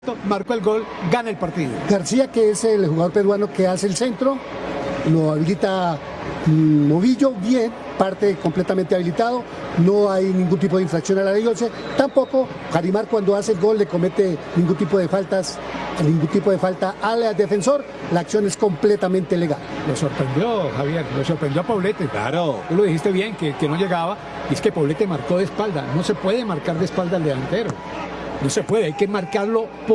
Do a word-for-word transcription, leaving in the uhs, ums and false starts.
Marcó el gol, gana el partido. García, que es el jugador peruano que hace el centro, lo habilita Novillo, bien, parte completamente habilitado, no hay ningún tipo de infracción a la ley once, tampoco Jarimar cuando hace el gol le comete ningún tipo de faltas, ningún tipo de falta al defensor, la acción es completamente legal. Lo sorprendió, Javier, lo sorprendió a Poblete. Claro. Tú lo dijiste bien, que, que no llegaba, y es que Poblete marcó de espalda, no se puede marcar de espalda al delantero, no se puede, hay que marcarlo por